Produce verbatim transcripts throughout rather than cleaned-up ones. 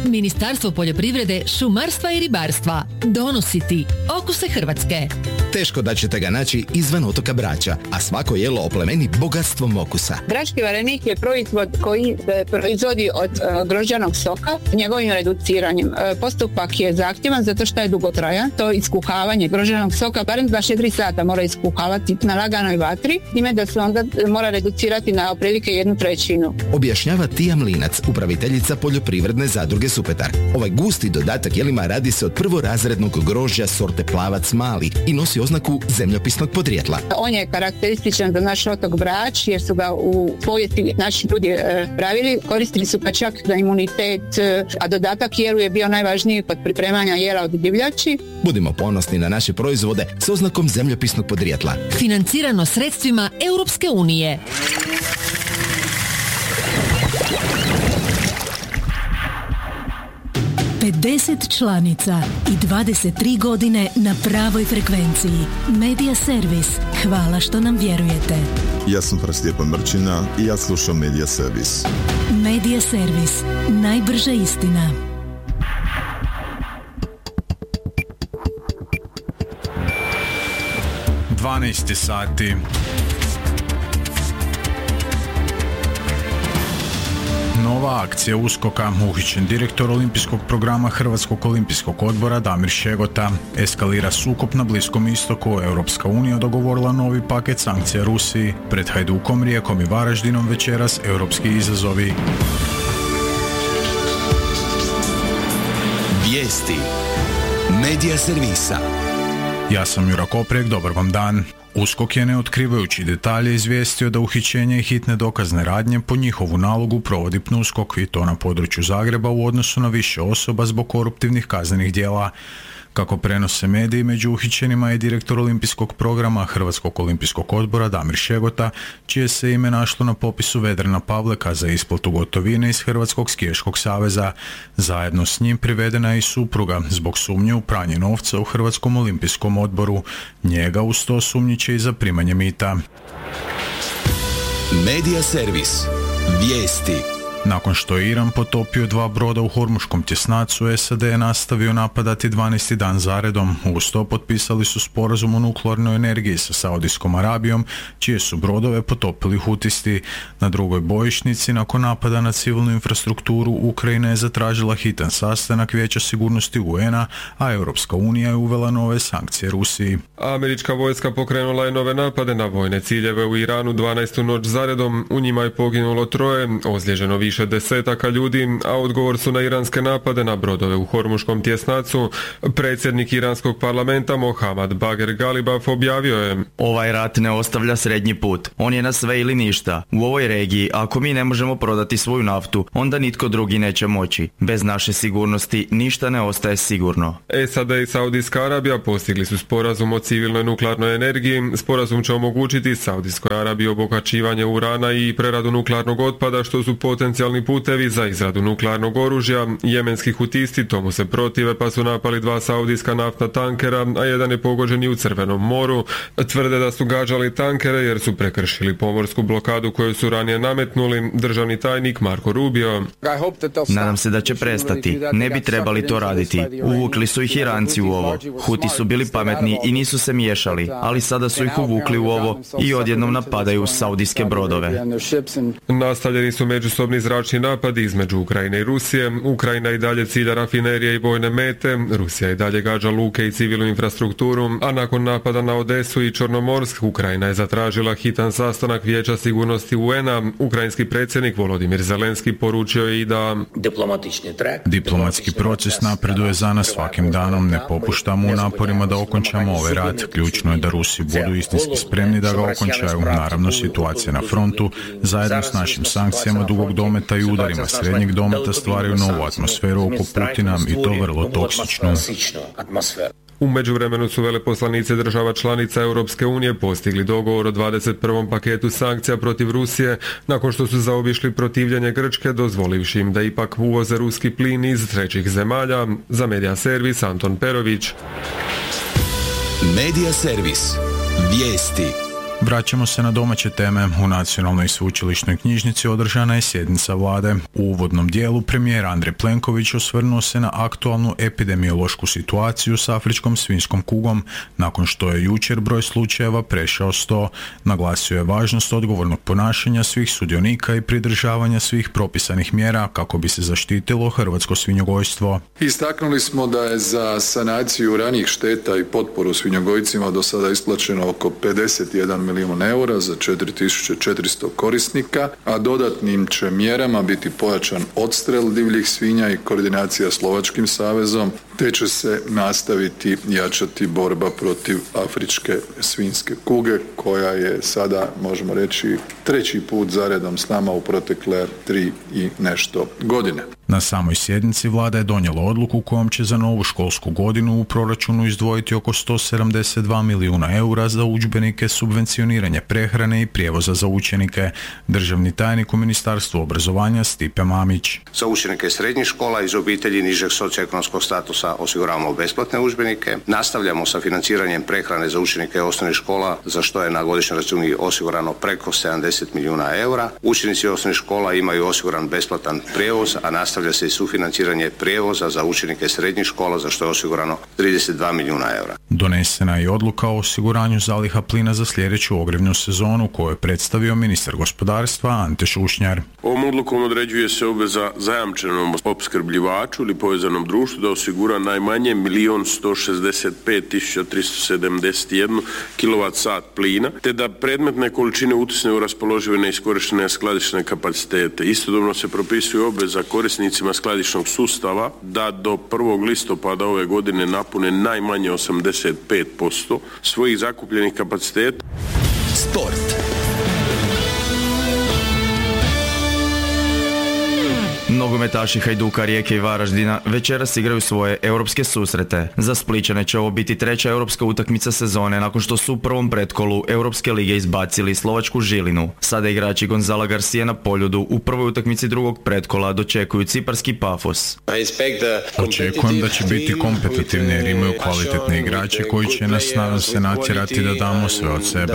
Ministarstvo poljoprivrede, šumarstva i ribarstva donosi ti Okuse Hrvatske. Teško da ćete ga naći izvan otoka Brača, a svako jelo oplemeni bogatstvom okusa. Brački varenik je proizvod koji se proizvodi od uh, grožđanog soka njegovim reduciranjem. Uh, postupak je zahtjevan zato što je dugotrajan. To iskuhavanje grožđanog soka barem dvadeset četiri sata mora iskuhavati na laganoj vatri, time da se onda mora reducirati na otprilike jednu trećinu. Objašnjava Tija Mlinac, upraviteljica poljoprivredne zadruge Supetar. Ovaj gusti dodatak jelima radi se od prvorazrednog grožđa sorte Plavac mali i nosi oznaku zemljopisnog podrijetla. On je karakterističan za naš otok Brač jer su ga u povijesti naši ljudi e, pravili. Koristili su ga čak za imunitet, e, a dodatak jelu je bio najvažniji kod pripremanja jela od divljači. Budimo ponosni na naše proizvode s oznakom zemljopisnog podrijetla. Financirano sredstvima Europske unije. pedeset članica i dvadeset tri godine na pravoj frekvenciji. Media Servis. Hvala što nam vjerujete. Ja sam Stjepan Mrčina i ja slušam Media Servis. Media Servis. Najbrža istina. dvanaest sati. Nova akcija USKOK-a, uhićen direktor olimpijskog programa Hrvatskog olimpijskog odbora Damir Šegota. Eskalira sukob na Bliskom istoku, Europska unija dogovorila novi paket sankcija Rusiji. Pred Hajdukom, Rijekom i Varaždinom večeras europski izazovi. Vijesti Media Servisa. Ja sam Jura Koprijek, dobar vam dan. USKOK je, ne otkrivajući detalje, izvijestio da uhićenje i hitne dokazne radnje po njihovu nalogu provodi PNUSKOK i to na području Zagreba u odnosu na više osoba zbog koruptivnih kaznenih djela. Kako prenose mediji, među uhićenima je direktor olimpijskog programa Hrvatskog olimpijskog odbora Damir Šegota, čije se ime našlo na popisu Vedrana Pavleka za isplatu gotovine iz Hrvatskog skijaškog saveza. Zajedno s njim privedena je i supruga zbog sumnje u pranje novca u Hrvatskom olimpijskom odboru. Njega uz to sumnjiče i za primanje mita. Media Servis. Vijesti. Nakon što je Iran potopio dva broda u Hormuškom tjesnacu, S A D je nastavio napadati dvanaesti dan zaredom. Uz to potpisali su sporazum o nuklearnoj energiji sa Saudijskom Arabijom, čije su brodove potopili Hutisti. Na drugoj bojišnici, nakon napada na civilnu infrastrukturu, Ukrajina je zatražila hitan sastanak Vijeća sigurnosti U N-a, a Europska unija je uvela nove sankcije Rusiji. Američka vojska pokrenula je nove napade na vojne ciljeve u Iranu dvanaestu noć zaredom. U njima je poginulo troje, ozlijeđeno više više desetaka ljudi, a odgovor su na iranske napade na brodove u Hormuškom tjesnacu. Predsjednik iranskog parlamenta Mohammad Bagher Galibaf objavio je: Ovaj rat ne ostavlja srednji put. On je na sve ili ništa. U ovoj regiji, ako mi ne možemo prodati svoju naftu, onda nitko drugi neće moći. Bez naše sigurnosti ništa ne ostaje sigurno. S A D i Saudijska Arabija postigli su sporazum o civilnoj nuklearnoj energiji. Sporazum će omogućiti Saudijskoj Arabiji obogaćivanje urana i preradu nuklearnog otpada, što su potencijalni putevi za izradu nuklearnog oružja. Jemenski hutisti tomu se protive, pa su napali dva saudijska naftna tankera, a jedan je pogođen i u Crvenom moru. Tvrde da su gađali tankere jer su prekršili pomorsku blokadu koju su ranije nametnuli. Državni tajnik Marko Rubio: Nadam se da će prestati. Ne bi trebali to raditi. Uvukli su ih Iranci u ovo. Huti su bili pametni i nisu se miješali, ali sada su ih uvukli u ovo i odjednom napadaju saudijske brodove. Nastavljeni su međusobni zračni napadi između Ukrajine i Rusije. Ukrajina i dalje cilja rafinerije i vojne mete, Rusija i dalje gađa luke i civilnu infrastrukturu, a nakon napada na Odesu i Čornomorsk, Ukrajina je zatražila hitan sastanak Vijeća sigurnosti U N-a. Ukrajinski predsjednik Volodimir Zelenski poručio je i da diplomatski proces napreduje za nas svakim danom, ne popuštamo u naporima da okončamo ovaj rat. Ključno je da Rusi budu istinski spremni da ga okončaju. Naravno, situacija na frontu zajedno s našim sankcijama dugog dometa i udarima srednjeg dometa stvaraju novu atmosferu oko Putina i to vrlo toksičnu. U međuvremenu su veleposlanici država članica Europske unije postigli dogovor o dvadeset prvom paketu sankcija protiv Rusije nakon što su zaobišli protivljenje Grčke, dozvolivši im da ipak uvoze ruski plin iz trećih zemalja. Za Media Servis Anton Perović. Media Servis. Vijesti. Vraćamo se na domaće teme. U Nacionalnoj sveučilišnoj knjižnici održana je sjednica vlade. U uvodnom dijelu premijer Andrej Plenković osvrnuo se na aktualnu epidemiološku situaciju s afričkom svinjskom kugom, nakon što je jučer broj slučajeva prešao sto. Naglasio je važnost odgovornog ponašanja svih sudionika i pridržavanja svih propisanih mjera kako bi se zaštitilo hrvatsko svinjogojstvo. Istaknuli smo da je za sanaciju ranijih šteta i potporu svinjogojcima do sada isplaćeno oko pedeset jedan milijun eura za četiri tisuće četiristo korisnika, a dodatnim će mjerama biti pojačan odstrel divljih svinja i koordinacija s Lovačkim savezom, te će se nastaviti jačati borba protiv afričke svinjske kuge, koja je sada, možemo reći, treći put zaredom s nama u protekle tri i nešto godine. Na samoj sjednici vlada je donijela odluku kojom će za novu školsku godinu u proračunu izdvojiti oko sto sedamdeset dva milijuna eura za udžbenike, subvencioniranje prehrane i prijevoza za učenike. Državni tajnik u Ministarstvu obrazovanja Stipe Mamić. Za učenike srednjih škola iz obitelji nižeg socioekonomskog statusa osiguravamo besplatne udžbenike. Nastavljamo sa financiranjem prehrane za učenike osnovnih škola, za što je na godišnjoj računi osigurano preko sedamdeset milijuna eura. Učenici osnovnih škola imaju osiguran besplatan prijevoz, a nastavljamo Nastavlja se i sufinanciranje prijevoza za učenike srednjih škola, za što je osigurano trideset dva milijuna eura. Donesena je i odluka o osiguranju zaliha plina za sljedeću ogrjevnu sezonu, koju je predstavio ministar gospodarstva Ante Šušnjar. Ovom odlukom određuje se obveza zajamčenom opskrbljivaču ili povezanom društvu da osigura najmanje milion sto šezdeset pet tisuća tristo sedamdeset jedan kilovat sat plina, te da predmetne količine utisne u raspoložive neiskorištene skladišne kapacitete. Istodobno se propisuje obveza korisnicima skladišnog sustava da do prvog listopada ove godine napune najmanje osamdeset pet posto svojih zakupljenih kapaciteta. Sport. Nogometaši Hajduka, Rijeke i Varaždina večeras igraju svoje europske susrete. Za Splićane će ovo biti treća europska utakmica sezone nakon što su u prvom pretkolu Europske lige izbacili slovačku Žilinu. Sada igrači Gonzala Garcia na Poljudu u prvoj utakmici drugog pretkola dočekuju ciparski Pafos. Očekujem da će biti kompetitivni jer imaju kvalitetne igrače koji će nas, nadam se, natjerati da damo sve od sebe.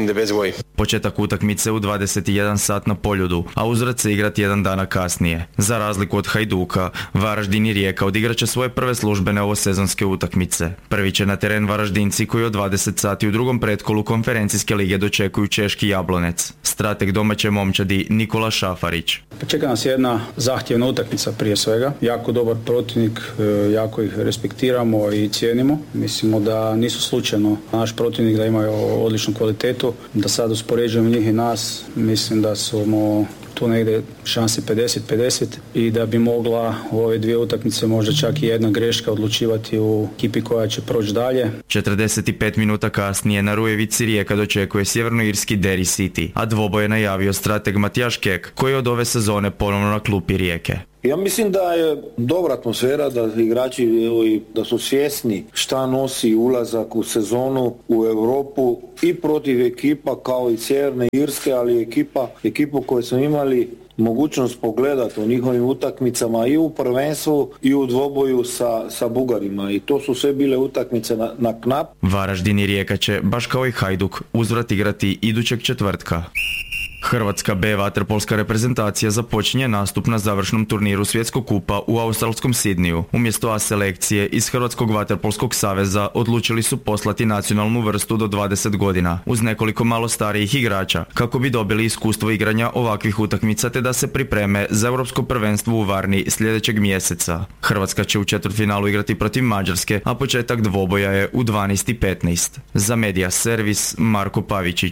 Početak utakmice u dvadeset jedan sat na Poljudu, a uzvrat se igrati jedan dana kasnije. Za razliku od Hajduka, Varaždin i Rijeka odigraće svoje prve službene ovosezonske utakmice. Prvi će na teren Varaždinci koji od dvadeset sati u drugom pretkolu konferencijske lige dočekuju češki Jablonec. Strateg domaće momčadi Nikola Šafarić. Čeka nas jedna zahtjevna utakmica prije svega. Jako dobar protivnik, jako ih respektiramo i cijenimo. Mislimo da nisu slučajno naš protivnik, da imaju odličnu kvalitetu. Da sad uspoređujemo njih i nas, mislim da smo tu negdje šanse pedeset pedeset i da bi mogla u ove dvije utakmice možda čak i jedna greška odlučivati u ekipi koja će proći dalje. četrdeset pet minuta kasnije na Rujevici Rijeka dočekuje sjevernoirski Derry City, a dvoboj je najavio strateg Matijaš Kek, koji je od ove sezone ponovno na klupi Rijeke. Ja mislim da je dobra atmosfera, da igrači da su svjesni šta nosi ulazak u sezonu u Europu i protiv ekipa kao i Sjeverne Irske, ali ekipa, ekipu koju smo imali mogućnost pogledati u njihovim utakmicama i u prvenstvu i u dvoboju sa, sa Bugarima, i to su sve bile utakmice na, na knap. Varaždin i Rijeka će, baš kao i Hajduk, uzvrat igrati idućeg četvrtka. Hrvatska B vaterpolska reprezentacija započinje nastup na završnom turniru svjetskog kupa u australskom Sidniju. Umjesto A selekcije iz Hrvatskog vaterpolskog saveza odlučili su poslati nacionalnu vrstu do dvadeset godina uz nekoliko malo starijih igrača kako bi dobili iskustvo igranja ovakvih utakmica te da se pripreme za europsko prvenstvo u Varni sljedećeg mjeseca. Hrvatska će u četvrtfinalu igrati protiv Mađarske, a početak dvoboja je u dvanaest i petnaest. Za Media Servis Marko Pavičić.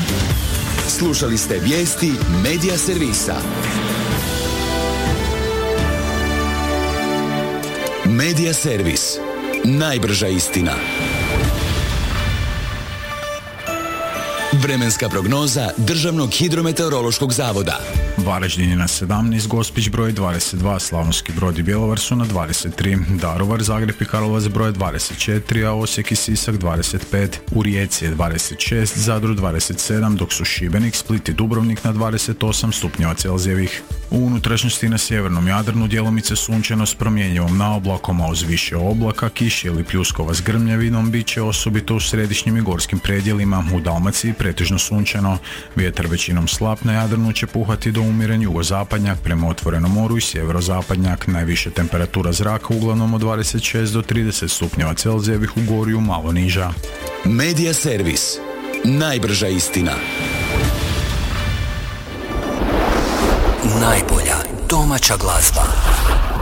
Slušali ste vijesti Media Servisa. Media Servis. Najbrža istina. Vremenska prognoza Državnog hidrometeorološkog zavoda. Varaždin je na sedamnaest, Gospić broj dvadeset dva, Slavonski Brod i Bjelovar su na dvadeset tri, Daruvar, Zagreb i Karlovac broj dvadeset četiri, a Osijek i Sisak dvadeset pet, u Rijeci je dvadeset šest, Zadru dvadeset sedam, dok su Šibenik, Split i Dubrovnik na dvadeset osam stupnjeva Celzijevih. U unutrašnjosti na sjevernom Jadranu djelomice sunčano s promjenjivom naoblakom, a uz više oblaka, kiše ili pljuskova s grmljavinom bit će osobito u središnjim i gorskim predjelima, u Dalmaciji pretežno sunčano. Vjetar većinom slab, na Jadranu će puhati do umiren jugozapadnjak prema otvorenom moru i sjeverozapadnjak. Najviše temperatura zraka uglavnom od dvadeset šest do trideset stupnjeva Celzijevih, u Gorju malo niža. Medija servis. Najbrža istina. Najbolja domaća glazba.